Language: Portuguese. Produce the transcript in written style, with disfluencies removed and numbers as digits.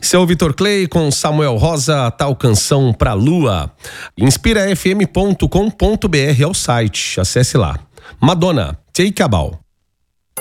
Seu Vitor Clay com Samuel Rosa, Tal Canção Pra Lua. Inspirafm.com.br é o site, acesse lá. Madonna, Take a Bow.